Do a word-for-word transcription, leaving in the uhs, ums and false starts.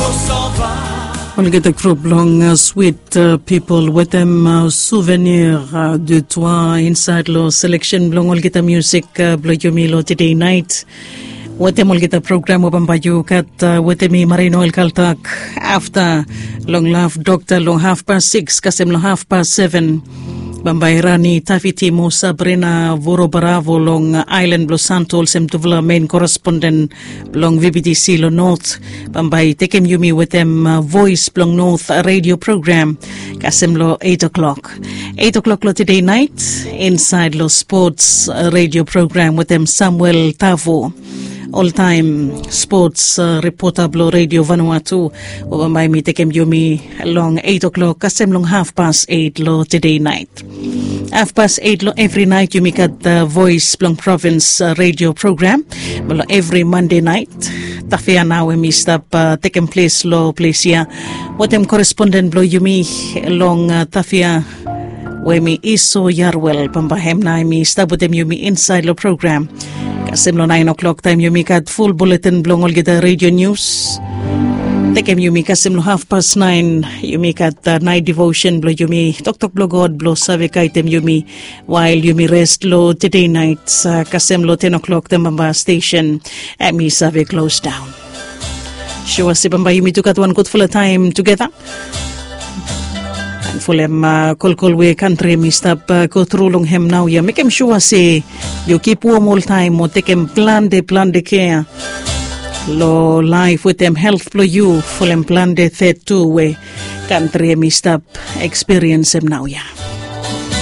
On get a group long uh, sweet uh, people with them uh, souvenir uh, de toi inside lo selection long all get a music uh, blow you milo today night. With them all get a program of Bambayu kat uh, with me Marino El Kaltak after long laugh doctor long half past six kasem long half past seven. Bambairani Tafiti Mo Sabrina Voro Bravo long Island Los Santos Semtuvla main correspondent long V B T C Lo North Bambai Tekem Yumi with them uh, Voice Long North uh, radio program Kasem Lo eight o'clock. eight o'clock lo today night inside Lo Sports uh, radio program with them Samuel Tavo. All-time sports uh, reporter Blo Radio Vanuatu Bambai mi Tekem Yumi long eight o'clock kasem long half past eight lo today night. Half past eight lo every night you make at the Voice Blong Province uh, radio program. Well, every Monday night Tafia na we mi stop uh, taking place lo place here. What them correspondent Blo Yumi long uh, Tafia we mi iso yarwell Pambahem na mi stop with them Yumi inside lo program. Kasim lo nine o'clock time you make at full bulletin blong all get the radio news. Tekem you make kasim lo half past nine you make at the night devotion blow you me tok tok blow God blow savik item you me while you me rest lo today night uh, kasim lo ten o'clock the Bamba station at me savik close down. Sure si Bamba you me took at one good full of time together. And for them uh, kol kol we country mi stop uh, go through long him now ya make him sure say you keep warm all time mo take him plan de plan de care lo life with them health for you for them plan de third two way country mi stop experience him now ya.